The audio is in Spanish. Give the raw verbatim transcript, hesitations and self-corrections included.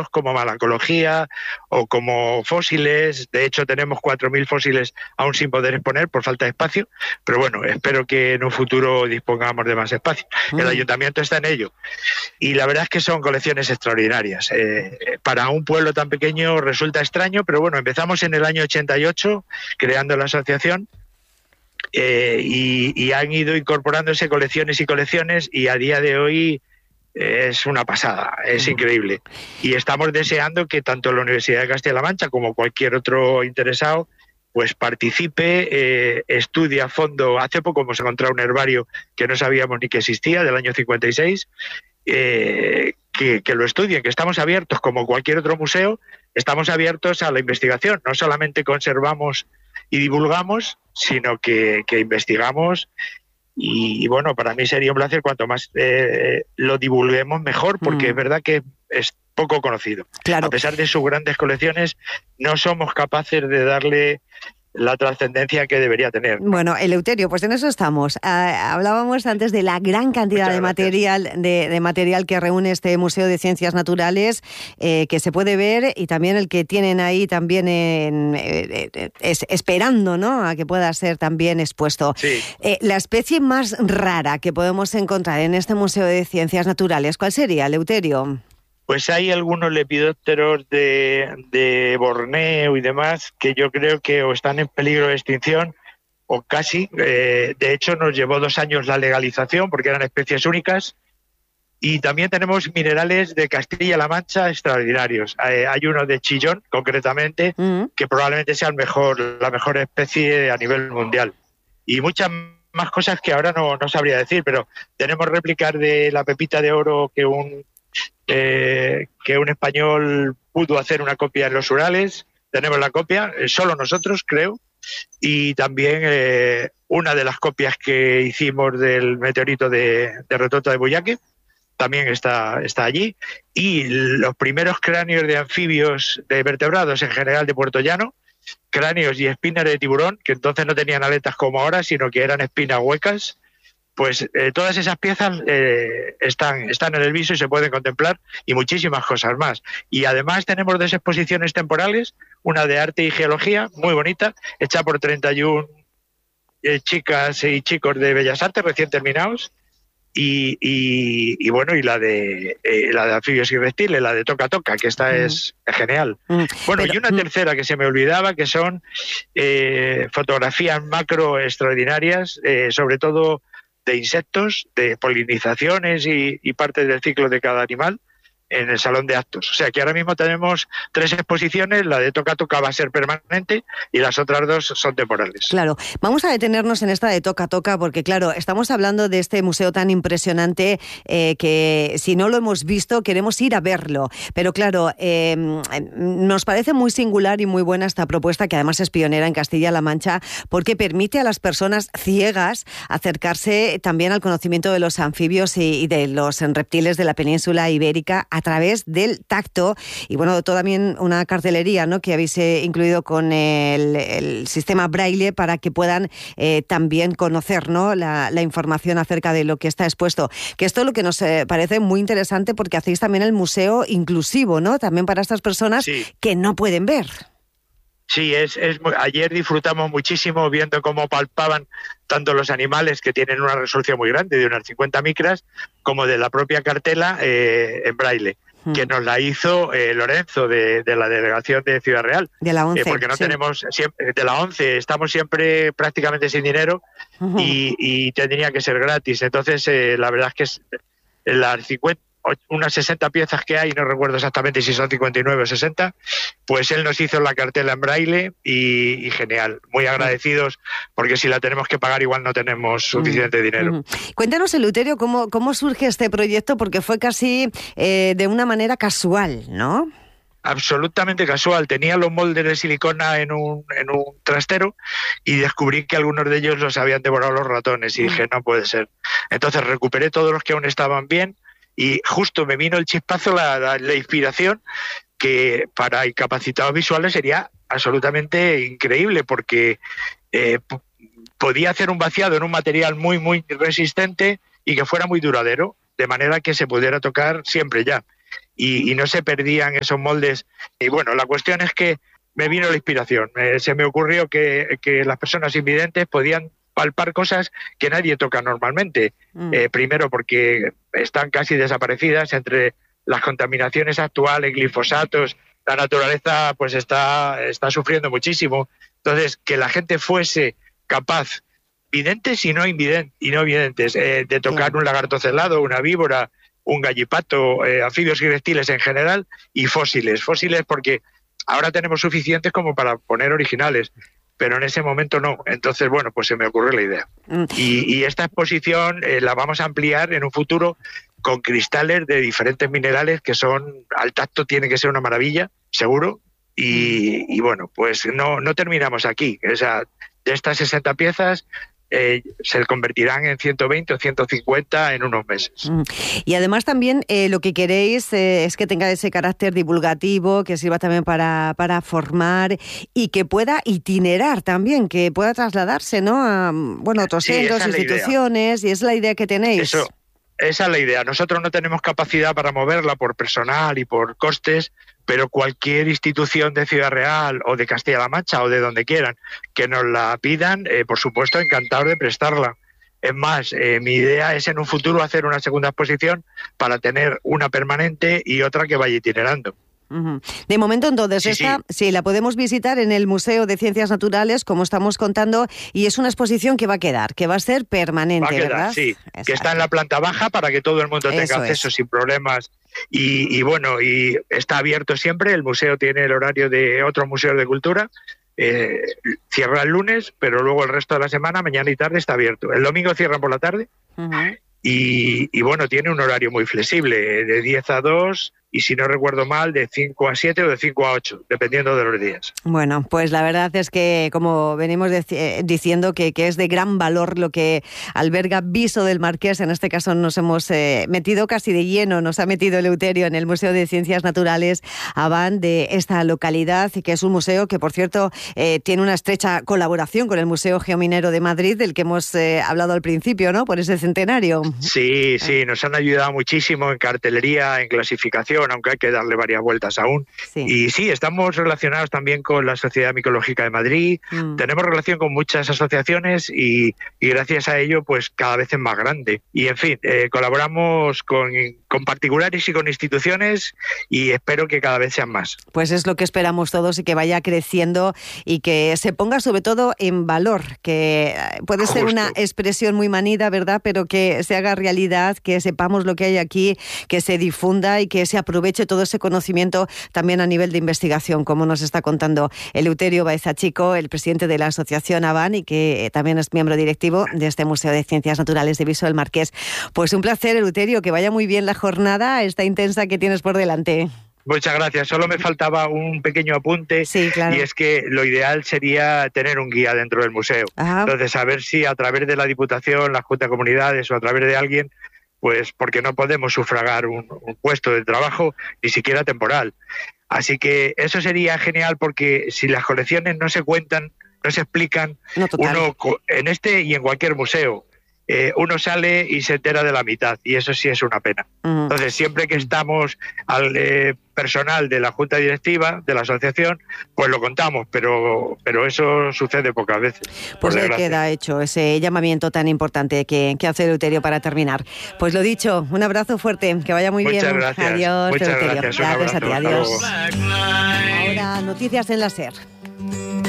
museos como malacología o como fósiles. De hecho, tenemos cuatro mil fósiles aún sin poder exponer por falta de espacio, pero bueno, espero que en un futuro dispongamos de más espacio. Mm. El ayuntamiento está en ello. Y la verdad es que son colecciones extraordinarias. Eh, para un pueblo tan pequeño resulta extraño, pero bueno, empezamos en el año ochenta y ocho creando la asociación. Eh, y, y han ido incorporándose colecciones y colecciones y a día de hoy eh, es una pasada, es uh-huh. increíble. Y estamos deseando que tanto la Universidad de Castilla-La Mancha como cualquier otro interesado pues participe, eh, estudie a fondo. Hace poco hemos encontrado un herbario que no sabíamos ni que existía, del año cincuenta y seis, eh, que, que lo estudien, que estamos abiertos como cualquier otro museo, estamos abiertos a la investigación, no solamente conservamos y divulgamos, sino que, que investigamos y, y bueno, para mí sería un placer cuanto más eh, lo divulguemos mejor, porque mm. es verdad que es poco conocido. Claro. A pesar de sus grandes colecciones, no somos capaces de darle la trascendencia que debería tener. Bueno, Eleuterio, pues en eso estamos. Uh, hablábamos antes de la gran cantidad Muchas de material de, de material que reúne este Museo de Ciencias Naturales, eh, que se puede ver, y también el que tienen ahí también en, eh, es, esperando, ¿no?, a que pueda ser también expuesto. Sí. Eh, la especie más rara que podemos encontrar en este Museo de Ciencias Naturales, ¿cuál sería, Eleuterio? Pues hay algunos lepidópteros de, de Borneo y demás que yo creo que o están en peligro de extinción o casi. Eh, de hecho, nos llevó dos años la legalización porque eran especies únicas. Y también tenemos minerales de Castilla-La Mancha extraordinarios. Eh, hay uno de Chillón, concretamente, uh-huh. que probablemente sea el mejor, la mejor especie a nivel mundial. Y muchas más cosas que ahora no, no sabría decir, pero tenemos réplicas de la pepita de oro que un... Eh, que un español pudo hacer una copia en los Urales. Tenemos la copia, eh, solo nosotros, creo, y también eh, una de las copias que hicimos del meteorito de, de Retota de Buyaque, también está, está allí, y los primeros cráneos de anfibios, de vertebrados en general de Puerto Llano, cráneos y espinas de tiburón, que entonces no tenían aletas como ahora, sino que eran espinas huecas. Pues eh, todas esas piezas eh, están, están en el viso y se pueden contemplar, y muchísimas cosas más. Y además tenemos dos exposiciones temporales, una de arte y geología, muy bonita, hecha por treinta y una eh, chicas y chicos de Bellas Artes recién terminados, y, y, y bueno, y la de eh, la de anfibios y reptiles, la de Toca Toca, que esta mm. es genial. Mm. Bueno, Pero, y una mm. tercera que se me olvidaba, que son eh, fotografías macro extraordinarias, eh, sobre todo de insectos, de polinizaciones y, y partes del ciclo de cada animal en el salón de actos. O sea que ahora mismo tenemos tres exposiciones, la de Toca Toca va a ser permanente y las otras dos son temporales. Claro, vamos a detenernos en esta de Toca Toca porque claro, estamos hablando de este museo tan impresionante eh, que si no lo hemos visto queremos ir a verlo, pero claro, eh, nos parece muy singular y muy buena esta propuesta que además es pionera en Castilla-La Mancha porque permite a las personas ciegas acercarse también al conocimiento de los anfibios y, y de los reptiles de la península ibérica a través del tacto y bueno, también una cartelería, ¿no?, que habéis eh, incluido con el, el sistema Braille para que puedan eh, también conocer, ¿no?, la, la información acerca de lo que está expuesto. Que esto es lo que nos eh, parece muy interesante porque hacéis también el museo inclusivo, ¿no?, también para estas personas sí. que no pueden ver. Sí, es, es ayer disfrutamos muchísimo viendo cómo palpaban tanto los animales, que tienen una resolución muy grande, de unas cincuenta micras, como de la propia cartela eh, en braille, hmm. que nos la hizo eh, Lorenzo de, de la delegación de Ciudad Real. De la once. Eh, porque no sí. tenemos, siempre, de la once, estamos siempre prácticamente sin dinero uh-huh. y, y tendría que ser gratis. Entonces, eh, la verdad es que es, las cincuenta, unas sesenta piezas que hay, no recuerdo exactamente si son cincuenta y nueve o sesenta, pues él nos hizo la cartela en braille y, y genial, muy agradecidos porque si la tenemos que pagar igual no tenemos suficiente mm. dinero. Mm. Cuéntanos, Eleuterio, ¿cómo, cómo surge este proyecto? Porque fue casi eh, de una manera casual, ¿no? Absolutamente casual. Tenía los moldes de silicona en un, en un trastero y descubrí que algunos de ellos los habían devorado los ratones y mm. dije, no puede ser. Entonces recuperé todos los que aún estaban bien. Y justo me vino el chispazo, la, la, la inspiración, que para incapacitados visuales sería absolutamente increíble, porque eh, p- podía hacer un vaciado en un material muy, muy resistente y que fuera muy duradero, de manera que se pudiera tocar siempre ya. y, y no se perdían esos moldes. Y bueno, la cuestión es que me vino la inspiración. Eh, se me ocurrió que, que las personas invidentes podían palpar cosas que nadie toca normalmente. Mm. Eh, primero porque están casi desaparecidas entre las contaminaciones actuales, glifosatos, la naturaleza pues está, está sufriendo muchísimo. Entonces, que la gente fuese capaz, videntes y no invidentes, y no videntes, eh, de tocar un lagarto celado, una víbora, un gallipato, eh, anfibios y reptiles en general, y fósiles. Fósiles porque ahora tenemos suficientes como para poner originales, pero en ese momento no. Entonces, bueno, pues se me ocurrió la idea. Mm. Y, y esta exposición eh, la vamos a ampliar en un futuro con cristales de diferentes minerales que son, al tacto tiene que ser una maravilla, seguro. Y, y bueno, pues no, no terminamos aquí. O sea, de estas sesenta piezas eh, se convertirán en ciento veinte o ciento cincuenta en unos meses. Y además también eh, lo que queréis eh, es que tenga ese carácter divulgativo, que sirva también para, para formar y que pueda itinerar también, que pueda trasladarse, ¿no? A bueno, otros sí, centros, instituciones, y es la idea que tenéis. Eso. Esa es la idea. Nosotros no tenemos capacidad para moverla por personal y por costes, pero cualquier institución de Ciudad Real o de Castilla-La Mancha o de donde quieran que nos la pidan, eh, por supuesto, encantados de prestarla. Es más, eh, mi idea es en un futuro hacer una segunda exposición para tener una permanente y otra que vaya itinerando. De momento, entonces, sí, esta sí. sí la podemos visitar en el Museo de Ciencias Naturales, como estamos contando, y es una exposición que va a quedar, que va a ser permanente, va a quedar, ¿verdad? Sí, Exacto. Que está en la planta baja para que todo el mundo tenga Eso acceso es. sin problemas. Y, y bueno, y está abierto siempre. El museo tiene el horario de otros museos de cultura. Eh, cierra el lunes, pero luego el resto de la semana, mañana y tarde, está abierto. El domingo cierran por la tarde. Uh-huh. y, y bueno, tiene un horario muy flexible, de diez a dos. Y si no recuerdo mal, de cinco a siete o de cinco a ocho, dependiendo de los días. Bueno, pues la verdad es que, como venimos de, diciendo, que, que es de gran valor lo que alberga Viso del Marqués. En este caso nos hemos eh, metido casi de lleno, nos ha metido Eleuterio en el Museo de Ciencias Naturales Abán de esta localidad, que es un museo que, por cierto, eh, tiene una estrecha colaboración con el Museo Geominero de Madrid, del que hemos eh, hablado al principio, ¿no?, por ese centenario. Sí, sí, nos han ayudado muchísimo en cartelería, en clasificación, aunque hay que darle varias vueltas aún. Sí. Y sí, estamos relacionados también con la Sociedad Micológica de Madrid, mm. tenemos relación con muchas asociaciones y, y gracias a ello pues cada vez es más grande. Y en fin, eh, colaboramos con, con particulares y con instituciones y espero que cada vez sean más. Pues es lo que esperamos todos y que vaya creciendo y que se ponga sobre todo en valor, que puede ser Justo. una expresión muy manida, ¿verdad?, pero que se haga realidad, que sepamos lo que hay aquí, que se difunda y que se aproveche todo ese conocimiento también a nivel de investigación, como nos está contando Eleuterio Baeza Chico, el presidente de la Asociación Abán y que también es miembro directivo de este Museo de Ciencias Naturales de Viso del Marqués. Pues un placer, Eleuterio, que vaya muy bien la jornada, esta intensa que tienes por delante. Muchas gracias. Solo me faltaba un pequeño apunte, sí, claro. Y es que lo ideal sería tener un guía dentro del museo. Ajá. Entonces, a ver si a través de la Diputación, la Junta de Comunidades o a través de alguien, pues porque no podemos sufragar un, un puesto de trabajo, ni siquiera temporal. Así que eso sería genial, porque si las colecciones no se cuentan, no se explican, no, uno en este y en cualquier museo, eh, uno sale y se entera de la mitad, y eso sí es una pena. Uh-huh. Entonces, siempre que estamos al eh, personal de la Junta Directiva, de la asociación, pues lo contamos, pero pero eso sucede pocas veces. Pues le queda hecho ese llamamiento tan importante que, que hace Eleuterio para terminar. Pues lo dicho, un abrazo fuerte, que vaya muy Muchas bien. Gracias. Adiós, Muchas Eleuterio. gracias. Gracias abrazo, a ti, adiós. Ahora, noticias en la SER.